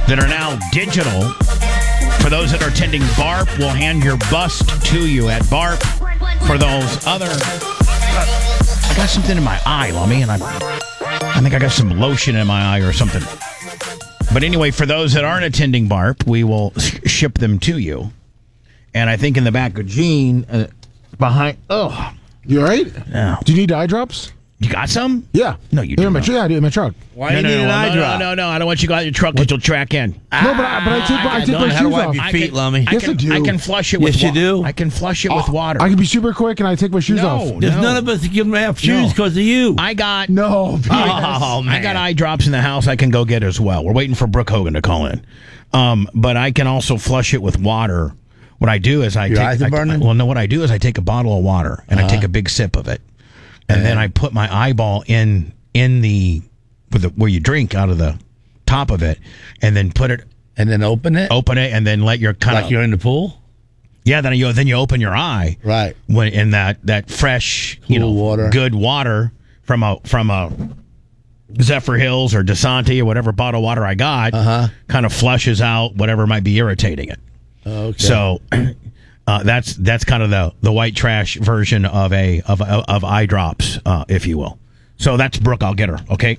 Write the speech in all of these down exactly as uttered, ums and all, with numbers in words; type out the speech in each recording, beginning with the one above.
that are now digital. For those that are attending B A R P, we'll hand your bust to you at B A R P. For those other... I got something in my eye, Lummy, and I, I think I got some lotion in my eye or something. But anyway, for those that aren't attending B A R P, we will ship them to you. And I think in the back of Gene, uh, behind... Oh, you all right? No. Do you need eye drops? You got some? Yeah. No, you do don't. Yeah, I do in my truck. Why no, you no, need no, an no, eye no, drop? No, no, no. I don't want you to go out your truck because you'll track in. No, but I, but I take, I, I take don't my know how to shoes wipe off. your I feet, can, Lummy. I Yes, can, I do. I can flush it Yes, with you wa- do. I can flush it with water. I can be super quick and I take my shoes No, off. There's no. none of us that can have shoes No. because of you. I got... No. Oh, man. I got eye drops in the house I can go get as well. We're waiting for Brooke Hogan to call in. Um, but I can also flush it with water. What I do is I Your take... eyes are I, burning? well, no, what I do is I take a bottle of water and Uh-huh. I take a big sip of it. And And- then I put my eyeball in in the, with the... Where you drink out of the top of it. And then put it... And then open it? Open it and then let your kind Like of... you're in the pool? Yeah, then you then you open your eye. Right. When in that, that fresh, you Cool know, water. good water from a from a Zephyr Hills or DeSanti or whatever bottle of water I got, Uh-huh. kind of flushes out whatever might be irritating it. Okay. So uh, that's that's kind of the the white trash version of a of of, of eye drops, uh, if you will. So that's Brooke. I'll get her. Okay.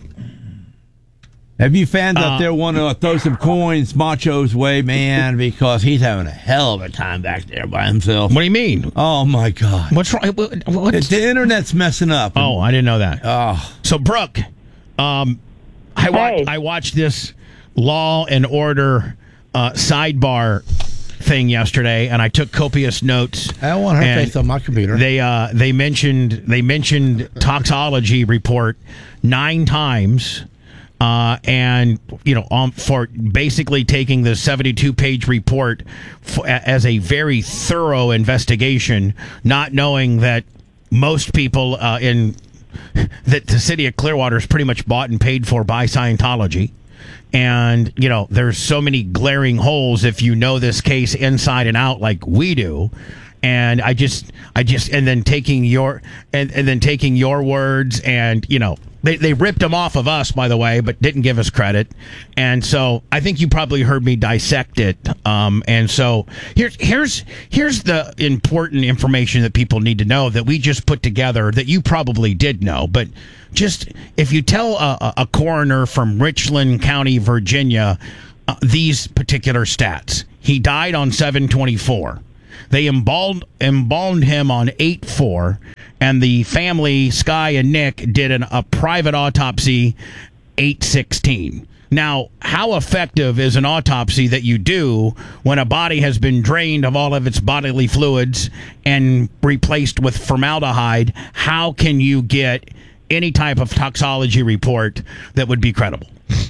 Have you fans Uh, out there want to throw some coins Macho's way, man? Because he's having a hell of a time back there by himself. What do you mean? Oh, my God. What's wrong? What, what's, The internet's messing up. oh, I didn't know that. Oh. So, Brooke, um, I, wa- Hey. I watched this Law and Order uh, sidebar thing yesterday, and I took copious notes. I don't want her And face on my computer. They uh, they mentioned they mentioned toxology report nine times, uh, and you know um, for basically taking the seventy-two page report f- as a very thorough investigation, not knowing that most people uh, in that the city of Clearwater is pretty much bought and paid for by Scientology. And, you know, there's so many glaring holes if you know this case inside and out like we do. And I just, I just, and then taking your, and, and then taking your words and, you know, they, they ripped them off of us, by the way, but didn't give us credit. And so I think you probably heard me dissect it. Um, and so here's, here's, here's the important information that people need to know that we just put together that you probably did know, but just if you tell a, a coroner from Richland County, Virginia, uh, these particular stats, he died on seven twenty-four. They embalmed, embalmed him on eight four, and the family, Sky and Nick, did an, a private autopsy eight sixteen. Now, how effective is an autopsy that you do when a body has been drained of all of its bodily fluids and replaced with formaldehyde? How can you get any type of toxology report that would be credible?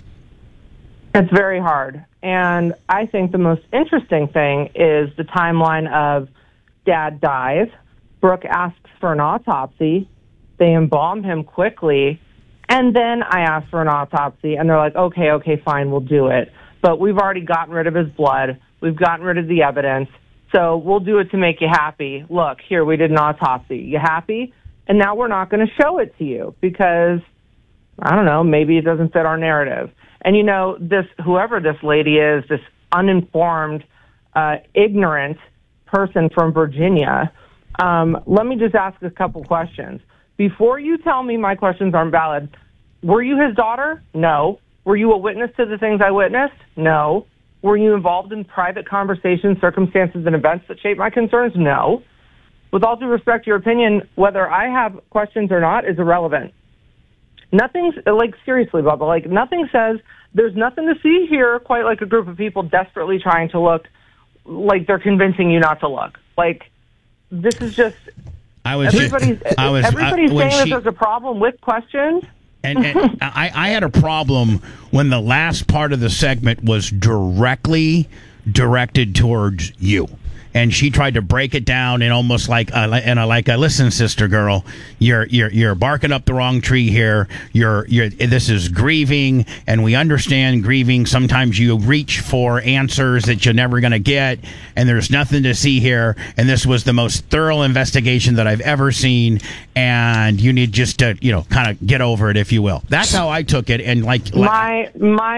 It's very hard. And I think the most interesting thing is the timeline of Dad dies, Brooke asks for an autopsy, they embalm him quickly, and then I ask for an autopsy, and they're like, okay, okay, fine, we'll do it. But we've already gotten rid of his blood, we've gotten rid of the evidence, so we'll do it to make you happy. Look, here, we did an autopsy. You happy? And now we're not going to show it to you because, I don't know, maybe it doesn't fit our narrative. And, you know, this whoever this lady is, this uninformed, uh, ignorant person from Virginia, um, let me just ask a couple questions. Before you tell me my questions aren't valid, were you his daughter? No. Were you a witness to the things I witnessed? No. Were you involved in private conversations, circumstances, and events that shape my concerns? No. With all due respect to your opinion, whether I have questions or not is irrelevant. Nothing's, like, seriously, Bubba, like, nothing says there's nothing to see here quite like a group of people desperately trying to look like they're convincing you not to look. Like, this is just, I was, everybody's, I was, everybody's I, when saying she, that there's a problem with questions. And, and I, I had a problem when the last part of the segment was directly directed towards you. And she tried to break it down in almost like a, and a, like a listen, sister girl, you're you're you're barking up the wrong tree here. You're you're this is grieving, and we understand grieving. Sometimes you reach for answers that you're never going to get, and there's nothing to see here. And this was the most thorough investigation that I've ever seen, and you need just to you know kind of get over it, if you will. That's how I took it. And like My my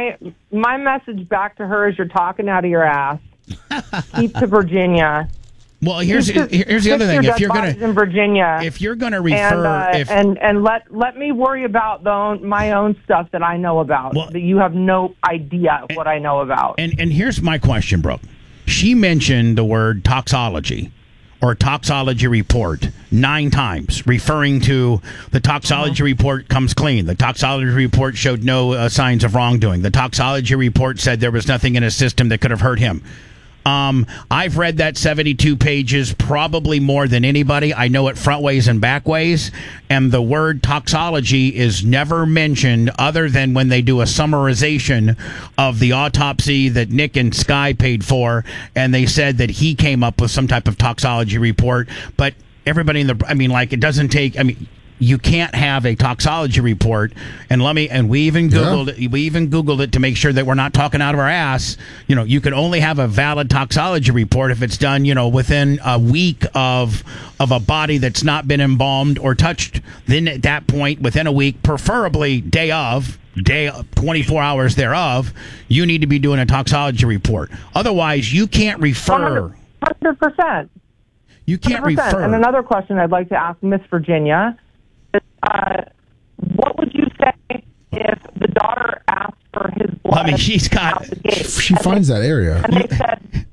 my message back to her is you're talking out of your ass. Keep to Virginia. Well, here's Keep to- here's the other thing. your If you're dead gonna bodies in Virginia, if you're gonna and refer uh, if and and let let me worry about the own, my own stuff that I know about. Well- that you have no idea of what I know about. and and here's my question, Brooke. She mentioned the word toxology or toxology report nine times, referring to the toxology report comes clean. The toxology report showed no uh, signs of wrongdoing. The toxology report said there was nothing in his system that could have hurt him. Um, I've read that seventy-two pages probably more than anybody. I know it front ways and back ways, and the word toxology is never mentioned other than when they do a summarization of the autopsy that Nick and Sky paid for, and they said that he came up with some type of toxology report. But everybody in the, I mean, like, it doesn't take, I mean, you can't have a toxology report, and let me, and we even Googled it, we even Googled it to make sure that we're not talking out of our ass. You know, you can only have a valid toxology report if it's done, you know, within a week of of a body that's not been embalmed or touched. Then at that point, within a week, preferably day of, day twenty-four hours thereof, you need to be doing a toxology report. Otherwise, you can't refer. one hundred percent. You can't one hundred percent. refer. And another question I'd like to ask Miss Virginia is, uh, what would you say if the daughter asked for his blood? I mean, she's got. out the gate, She and finds they, that area. and they said,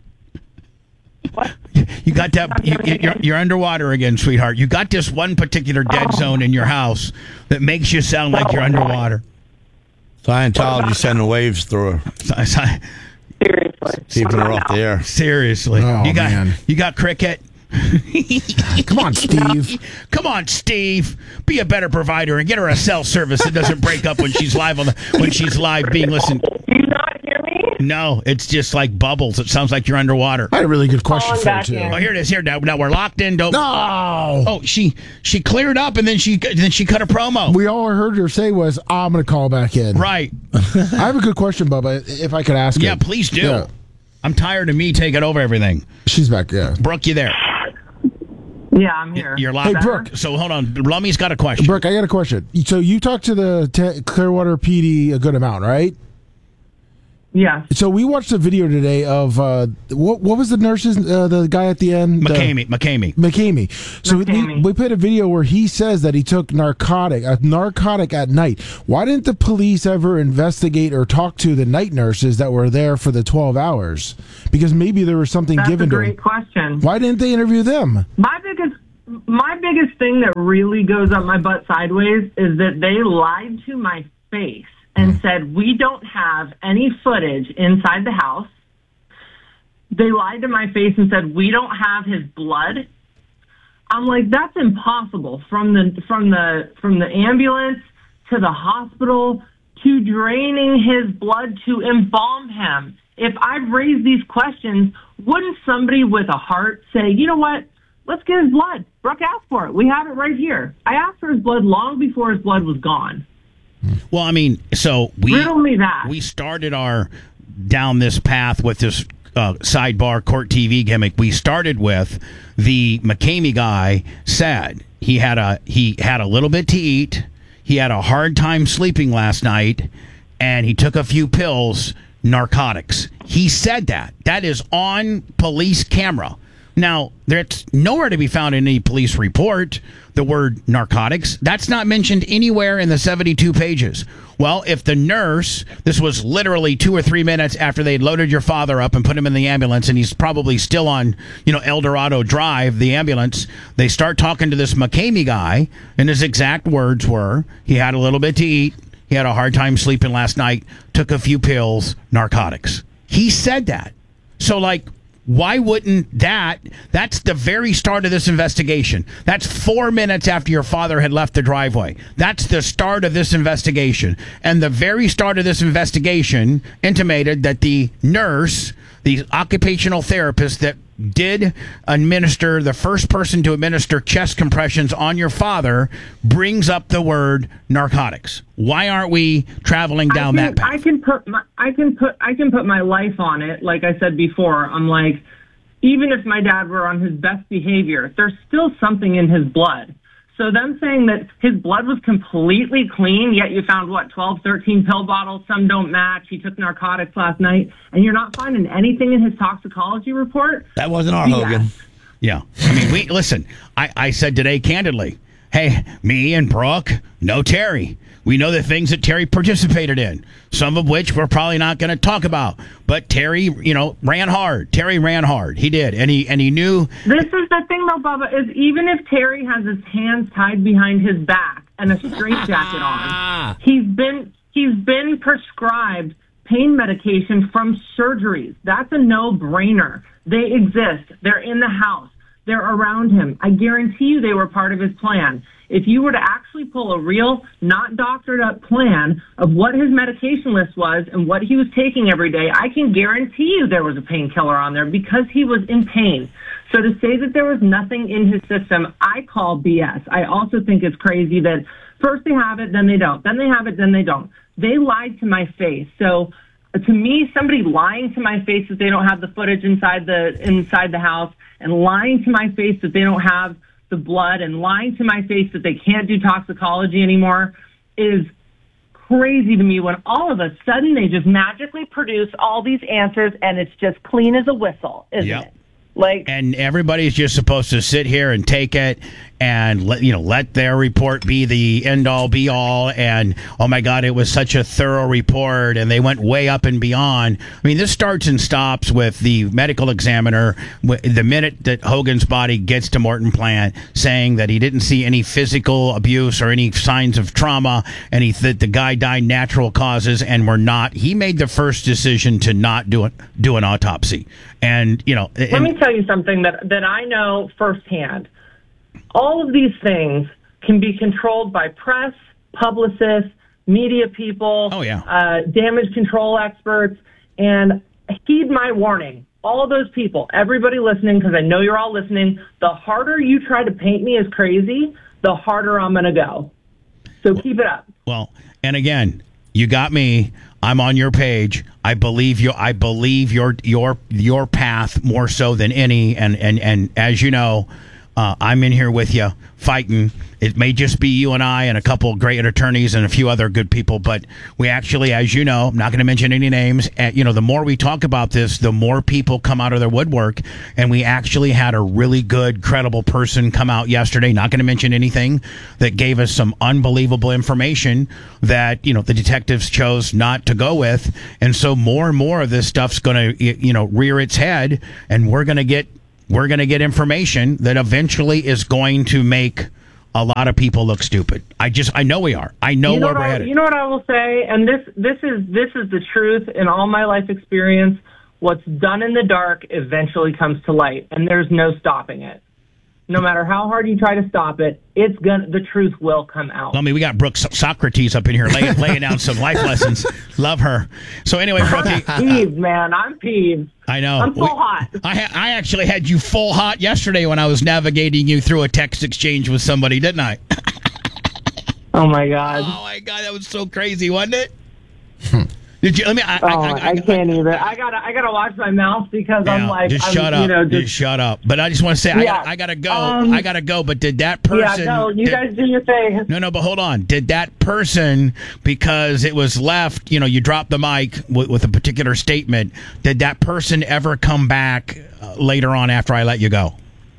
what? You got that. You, you're, you're underwater again, sweetheart. You got this one particular dead Oh. zone in your house that makes you sound like you're underwater. Scientology sending waves through her, Seriously. keeping her off the air. Seriously, Oh, you got man. you got cricket. Come on, Steve. Come on, Steve. Be a better provider and get her a cell service that doesn't break up when she's live on the when she's live being listened. Do you not hear me? No, it's just like bubbles. It sounds like you're underwater. I had a really good question Calling for you back too. in. Oh, here it is. Here now. Now we're locked in. Don't. No. Oh, she she cleared up and then she then she cut a promo. We all heard her say was, "I'm going to call back in." Right. I have a good question, Bubba. If I could ask Yeah, it. please do. Yeah. I'm tired of me taking over everything. She's back. Yeah. Brooke, you there? Yeah, I'm here. You're locked. Hey, Brooke. So hold on. Lummy's got a question. Brooke, I got a question. So you talked to the T- Clearwater P D a good amount, right? Yeah. So we watched a video today of uh, what what was the nurse's uh, the guy at the end? McCamey. McCamey. McCamey. So We, McCamey. we played a video where he says that he took narcotic a narcotic at night. Why didn't the police ever investigate or talk to the night nurses that were there for the twelve hours? Because maybe there was something That's a given to great them. question. Why didn't they interview them? My biggest my biggest thing that really goes up my butt sideways is that they lied to my face and said we don't have any footage inside the house. They lied to my face and said we don't have his blood. I'm like, that's impossible. From the from the from the ambulance to the hospital to draining his blood to embalm him. If I've raised these questions, wouldn't somebody with a heart say, you know what? Let's get his blood. Brooke asked for it. We have it right here. I asked for his blood long before his blood was gone. Well, I mean, so we Riddle me that. we started our down this path with this uh, sidebar court T V gimmick. We started with the McCamey guy said he had a he had a little bit to eat. He had a hard time sleeping last night, and he took a few pills, narcotics. He said that. That is on police camera. Now, that's nowhere to be found in any police report, the word narcotics. That's not mentioned anywhere in the seventy-two pages. Well, if the nurse, this was literally two or three minutes after they'd loaded your father up and put him in the ambulance, and he's probably still on, you know, El Dorado Drive, the ambulance, they start talking to this McCamey guy, and his exact words were, he had a little bit to eat, he had a hard time sleeping last night, took a few pills, narcotics. He said that. So, like, why wouldn't that? That's the very start of this investigation. That's four minutes after your father had left the driveway. That's the start of this investigation. And the very start of this investigation intimated that the nurse, the occupational therapist that did administer, the first person to administer chest compressions on your father, brings up the word narcotics. Why aren't we traveling down I that can, path? I can put my I can put I can put my life on it. Like I said before, I'm like, even if my dad were on his best behavior, there's still something in his blood. So them saying that his blood was completely clean, yet you found, what, twelve, thirteen pill bottles, some don't match, he took narcotics last night, and you're not finding anything in his toxicology report? That wasn't our Yes. Hogan. Yeah. I mean, we listen, I, I said today candidly, hey, me and Brooke, no Terry. We know the things that Terry participated in, some of which we're probably not going to talk about. But Terry, you know, ran hard. Terry ran hard. He did. And he and he knew. This is the thing, though, Bubba, is even if Terry has his hands tied behind his back and a straitjacket on, he's been he's been prescribed pain medication from surgeries. That's a no-brainer. They exist. They're in the house. They're around him. I guarantee you they were part of his plan. If you were to actually pull a real, not doctored up plan of what his medication list was and what he was taking every day, I can guarantee you there was a painkiller on there because he was in pain. So to say that there was nothing in his system, I call B S. I also think it's crazy that first they have it, then they don't. Then they have it, then they don't. They lied to my face. So to me, somebody lying to my face that they don't have the footage inside the inside the house and lying to my face that they don't have the blood and lying to my face that they can't do toxicology anymore is crazy to me when all of a sudden they just magically produce all these answers and it's just clean as a whistle, isn't Yep. it? Like, And everybody's just supposed to sit here and take it and let you know let their report be the end all be all. And oh my God, it was such a thorough report, and they went way up and beyond. I mean, this starts and stops with the medical examiner the minute that Hogan's body gets to Morton Plant, saying that he didn't see any physical abuse or any signs of trauma, and he that the guy died natural causes, and we're not. He made the first decision to not do it, do an autopsy, and you know. let and, me tell you something that, that I know firsthand. All of these things can be controlled by press, publicists, media people, Oh, yeah. uh, damage control experts, and heed my warning. All of those people, everybody listening, because I know you're all listening, the harder you try to paint me as crazy, the harder I'm going to go. So keep it up. Well, and again, you got me. I'm on your page. I believe you. I believe your your your path more so than any. And and and as you know, uh, I'm in here with you fighting. It may just be you and I and a couple of great attorneys and a few other good people, but we actually, as you know, I'm not going to mention any names. Uh, you know, the more we talk about this, the more people come out of their woodwork. And we actually had a really good, credible person come out yesterday. Not going to mention anything, that gave us some unbelievable information that you know the detectives chose not to go with. And so more and more of this stuff's going to you know rear its head, and we're going to get we're going to get information that eventually is going to make a lot of people look stupid. I just, I know we are. I know, you know where what we're I, headed. You know what I will say, and this this is this is the truth in all my life experience. What's done in the dark eventually comes to light, and there's no stopping it. No matter how hard you try to stop it, it's gonna. The truth will come out. I mean, we got Brooke Socrates up in here laying, laying down some life lessons. Love her. So anyway, Brooke, I'm peeved, man. I'm peeved. I know. I'm full We- hot. I ha- I actually had you full hot yesterday when I was navigating you through a text exchange with somebody, didn't I? Oh my god. Oh my God, that was so crazy, wasn't it? Did you? Let me. I, Oh, I, I, I, can't even. I gotta, I gotta watch my mouth because I'm Yeah, like, just I'm, shut up. You know, just, just, shut up. But I just want to say, I, Yeah. gotta, I gotta go. Um, I gotta go. But did that person? yeah, no, you did- guys do your thing. No, no, but hold on. Did that person, because it was left, you know, you dropped the mic with, with a particular statement, did that person ever come back uh, later on after I let you go?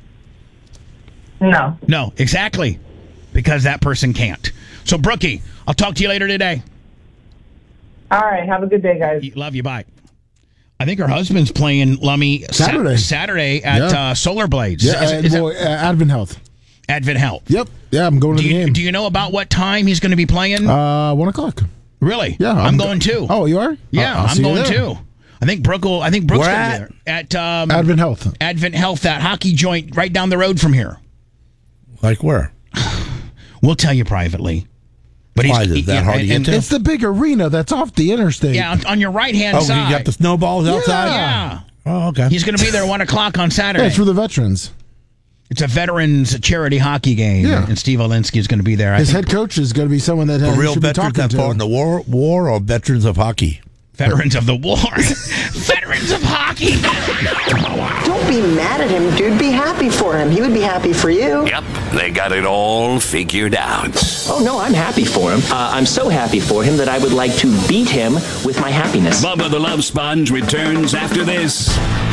No. No, exactly. Because that person can't. So, Brookie, I'll talk to you later today. All right. Have a good day, guys. Love you. Bye. I think her husband's playing Lummy Sa- Saturday. Saturday at Yeah. uh, Solar Blades. Yeah, Is- uh, is that boy, uh, Advent Health. Advent Health. Yep. Yeah, I'm going to Do the you, game. do you know about what time he's going to be playing? uh, one o'clock. really? Yeah, I'm, I'm going too. Oh, you are? Yeah, I'll- I'll I'm see you going there. too. I think Brooke will. I think Brooke's Where going at? to be there at um, Advent Health. Advent Health, that hockey joint right down the road from here. Like where? We'll tell you privately. But Why is it that hard to get and- to? It's the big arena that's off the interstate. Yeah, on, on your right hand Oh, side. you got the snowballs outside? Yeah. Oh, okay. He's going to be there one o'clock on Saturday. Yeah, it's for the veterans. It's a veterans charity hockey game, Yeah. and Steve Olinsky is going to be there. I His think head coach is going to be someone that uh, For you real should be veterans talking that to. fought in the war, war or veterans of hockey? Veterans of the war. Veterans of hockey. Don't be mad at him, dude. Be happy for him. He would be happy for you. Yep, they got it all figured out. Oh, no, I'm happy for him. Uh, I'm so happy for him that I would like to beat him with my happiness. Bubba the Love Sponge returns after this.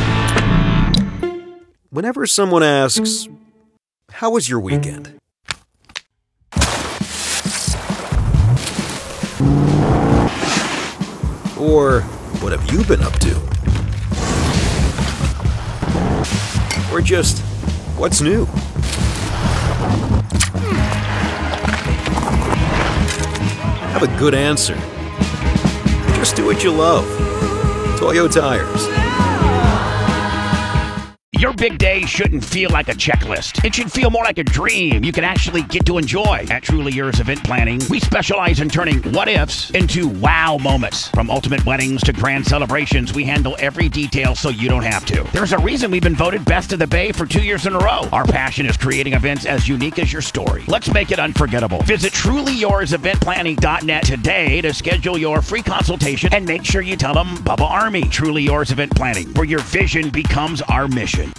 Whenever someone asks, how was your weekend? Or, what have you been up to? Or just, what's new? Have a good answer. Just do what you love. Toyo Tires. Your big day shouldn't feel like a checklist. It should feel more like a dream you can actually get to enjoy. At Truly Yours Event Planning, we specialize in turning what-ifs into wow moments. From ultimate weddings to grand celebrations, we handle every detail so you don't have to. There's a reason we've been voted Best of the Bay for two years in a row. Our passion is creating events as unique as your story. Let's make it unforgettable. Visit truly yours event planning dot net today to schedule your free consultation and make sure you tell them Bubba Army. Truly Yours Event Planning, where your vision becomes our mission.